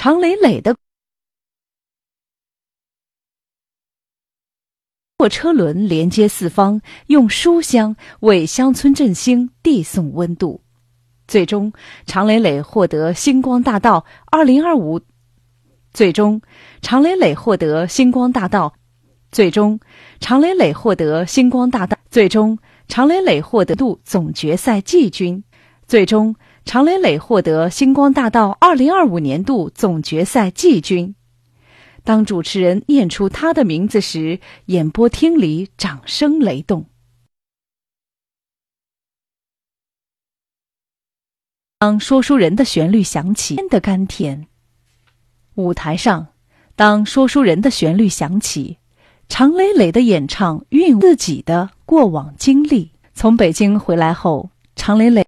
常累累的货车轮连接四方，用书香为乡村振兴递送温度。最终，常累累获得星光大道2025。最终，常累累获得星光大道。最终，常累累获得星光大道。最终，常累累获得总决赛季军。最终，常累累获得星光大道2025年度总决赛季军。当主持人念出他的名字时，演播厅里掌声雷动。当说书人的旋律响起，的甘甜。舞台上，当说书人的旋律响起，常累累的演唱蕴自己的过往经历。从北京回来后，常累累